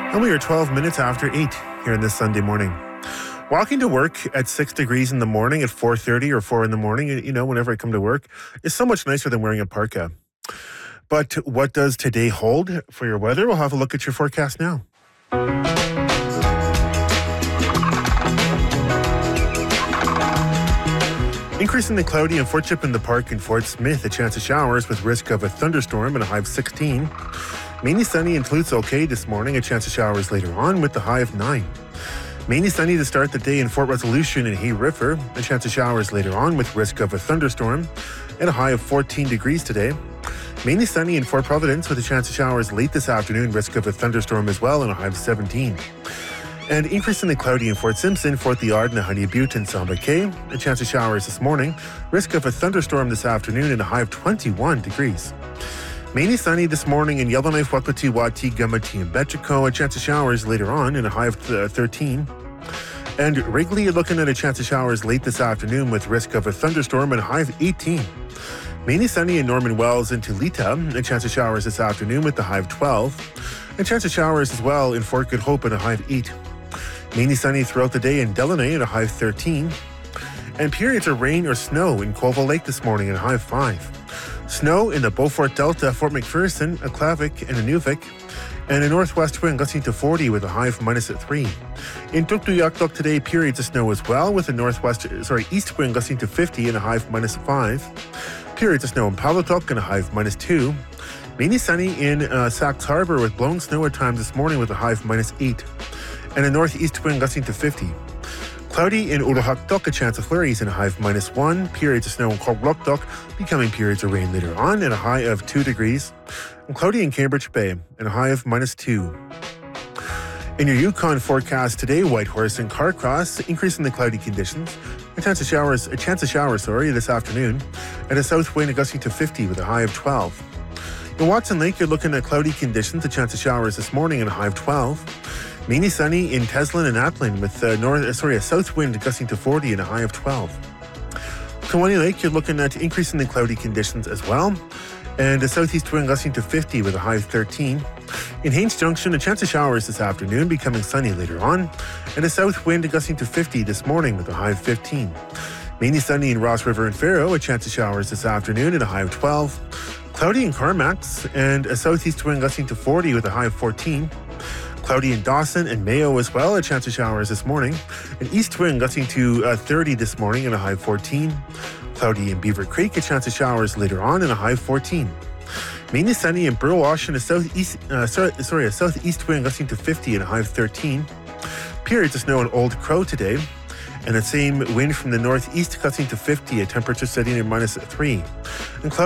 And we are 12 minutes after 8 here on this Sunday morning. Walking to work at 6 degrees in the morning at 4:30 or 4 in the morning, whenever I come to work, is so much nicer than wearing a parka. But what does today hold for your weather? We'll have a look at your forecast now. Increasingly cloudy and Fort Chip in the Park in Fort Smith. A chance of showers with risk of a thunderstorm and a high of 16. Mainly sunny in Toluca this morning. A chance of showers later on with the high of 9. Mainly sunny to start the day in Fort Resolution and Hay River. A chance of showers later on with risk of a thunderstorm and a high of 14 degrees today. Mainly sunny in Fort Providence with a chance of showers late this afternoon. Risk of a thunderstorm as well and a high of 17. And increasingly cloudy in Fort Simpson, Fort Liard, and Honey Butte and Samba Cay. A chance of showers this morning. Risk of a thunderstorm this afternoon and a high of 21 degrees. Mainly sunny this morning in Yellowknife, Wapiti, Wati, Gumati, and Betchico. A chance of showers later on and a high of 13. And Wrigley, you're looking at a chance of showers late this afternoon with risk of a thunderstorm and a high of 18. Mainly sunny in Norman Wells and Tulita. A chance of showers this afternoon with a high of 12. A chance of showers as well in Fort Good Hope and a high of 8. Mainly sunny throughout the day in Delaunay at a high of 13. And periods of rain or snow in Colville Lake this morning at a high of 5. Snow in the Beaufort Delta, Fort McPherson, a Aklavik, and a Nuvik. And a northwest wind gusting to 40 with a high of minus at 3. In Tuktoyaktuk today, periods of snow as well with a east wind gusting to 50 and a high of minus 5. Periods of snow in Palatuk and a high of minus 2. Mainly sunny in Sax Harbor with blown snow at times this morning with a high of minus 8. And a northeast wind gusting to 50. Cloudy in Urahaktuk, a chance of flurries and a high of minus 1. Periods of snow in Korgluktuk, becoming periods of rain later on and a high of 2 degrees. And cloudy in Cambridge Bay and a high of minus 2. In your Yukon forecast today, Whitehorse and Carcross, increasingly cloudy conditions. A chance of showers this afternoon. And a south wind gusting to 50 with a high of 12. In Watson Lake, you're looking at cloudy conditions, a chance of showers this morning and a high of 12. Mainly sunny in Teslin and Atlin with a south wind gusting to 40 and a high of 12. Kewanee Lake, you're looking at increasingly cloudy conditions as well. And a southeast wind gusting to 50 with a high of 13. In Haines Junction, a chance of showers this afternoon, becoming sunny later on. And a south wind gusting to 50 this morning with a high of 15. Mainly sunny in Ross River and Faro, a chance of showers this afternoon and a high of 12. Cloudy in Carmacks and a southeast wind gusting to 40 with a high of 14. Cloudy in Dawson and Mayo as well, a chance of showers this morning. An east wind gusting to 30 this morning and a high of 14. Cloudy in Beaver Creek, a chance of showers later on and a high of 14. Mainly sunny in Burwash and a southeast wind gusting to 50 and a high of 13. Periods of snow in Old Crow today. And the same wind from the northeast gusting to 50, a temperature sitting at minus 3. And